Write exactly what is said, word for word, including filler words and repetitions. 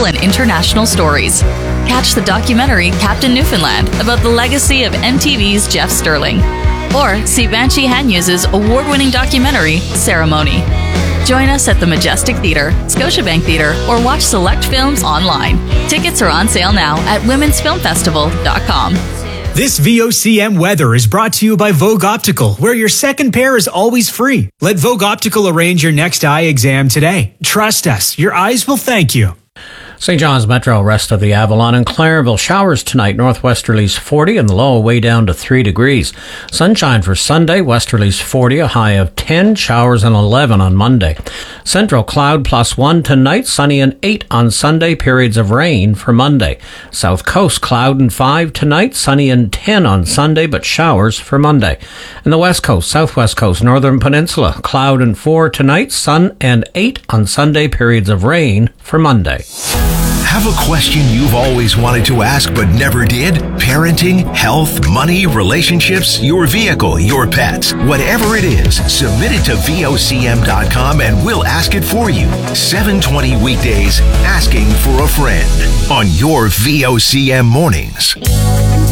local and international stories. Catch the documentary Captain Newfoundland about the legacy of M T V's Jeff Sterling. Or see Banshee Hanyu's award-winning documentary, Ceremony. Join us at the Majestic Theatre, Scotiabank Theatre, or watch select films online. Tickets are on sale now at womens film festival dot com. This V O C M weather is brought to you by Vogue Optical, where your second pair is always free. Let Vogue Optical arrange your next eye exam today. Trust us, your eyes will thank you. Saint John's Metro, rest of the Avalon and Clarenville. Showers tonight, northwesterlies forty and the low way down to three degrees. Sunshine for Sunday, westerlies forty, a high of ten, showers and eleven on Monday. Central cloud plus one tonight, sunny and eight on Sunday, periods of rain for Monday. South coast cloud and five tonight, sunny and ten on Sunday, but showers for Monday. And the west coast, southwest coast, northern peninsula, cloud and four tonight, sun and eight on Sunday, periods of rain for Monday. Have a question you've always wanted to ask but never did? Parenting, health, money, relationships, your vehicle, your pets. Whatever it is, submit it to V O C M dot com and we'll ask it for you. seven twenty weekdays, asking for a friend on your V O C M mornings.